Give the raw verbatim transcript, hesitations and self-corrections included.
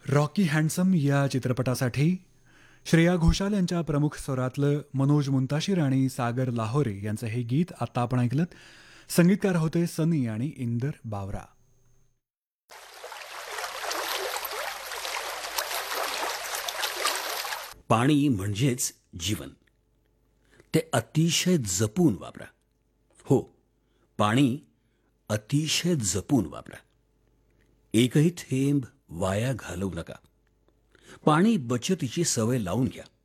Rocky handsome या चित्रपटासाठी श्रेया घोषाल यांच्या प्रमुख स्वरातलं मनोज मुंताशीर आणि सागर लाहोरे यांचं हे गीत आता आपण ऐकलं. संगीतकार होते सनी आणि इंदर बावरा. पाणी म्हणजेच जीवन. ते अतिशय जपून वापरा. हो, पाणी अतिशय जपून वापरा. एकही थेंब वाया घालवू नका. पाणी बचतीची सवय लावून घ्या.